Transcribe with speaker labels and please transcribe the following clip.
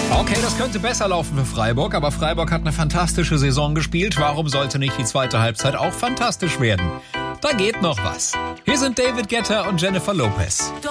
Speaker 1: Okay, das könnte besser laufen für Freiburg, aber Freiburg hat eine fantastische Saison gespielt. Warum sollte nicht die zweite Halbzeit auch fantastisch werden? Da geht noch was. Hier sind David Guetta und Jennifer Lopez.